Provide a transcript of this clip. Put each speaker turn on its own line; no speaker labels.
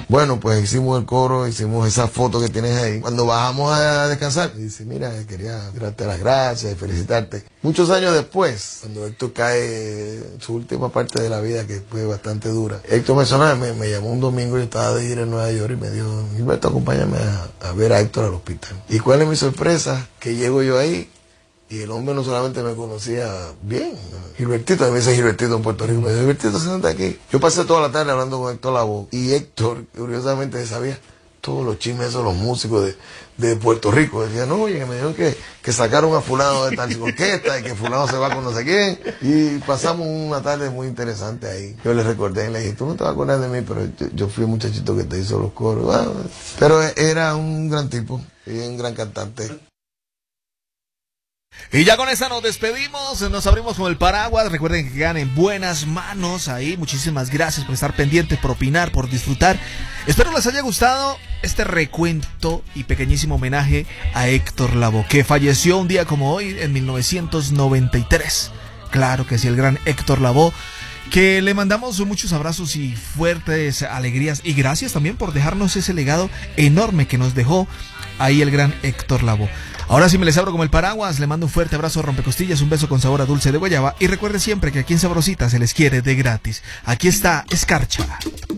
Bueno, pues hicimos el coro, hicimos esa foto que tienes ahí. Cuando bajamos a descansar, dice, mira, quería darte las gracias y felicitarte. Muchos años después, cuando Héctor cae su última parte de la vida, que fue bastante dura, Héctor me llamó un domingo, yo estaba de gira en Nueva York y me dijo, Gilberto, acompáñame a ver a Héctor al hospital. ¿Y cuál es mi sorpresa? Que llego yo ahí y el hombre no solamente me conocía bien, Gilbertito, a mí me dice Gilbertito en Puerto Rico, me dice, Gilbertito, siéntate aquí. Yo pasé toda la tarde hablando con Héctor Lavoe y Héctor, curiosamente, sabía todos los chismes de los músicos de Puerto Rico. Decía, no, oye, que me dijeron que sacaron a fulano de tal orquesta y que fulano se va con no sé quién. Y pasamos una tarde muy interesante ahí. Yo le recordé y le dije, tú no te vas a acordar de mí, pero yo fui el muchachito que te hizo los coros. Bueno, pero era un gran tipo y un gran cantante.
Y ya con esta nos despedimos, nos abrimos con el paraguas. Recuerden que quedan en buenas manos ahí. Muchísimas gracias por estar pendientes, por opinar, por disfrutar. Espero les haya gustado este recuento y pequeñísimo homenaje a Héctor Lavoe, que falleció un día como hoy en 1993. Claro que sí, el gran Héctor Lavoe, que le mandamos muchos abrazos y fuertes alegrías. Y gracias también por dejarnos ese legado enorme que nos dejó ahí el gran Héctor Lavoe. Ahora sí me les abro como el paraguas, le mando un fuerte abrazo rompecostillas, un beso con sabor a dulce de guayaba y recuerde siempre que aquí en Sabrosita se les quiere de gratis. Aquí está Escarcha.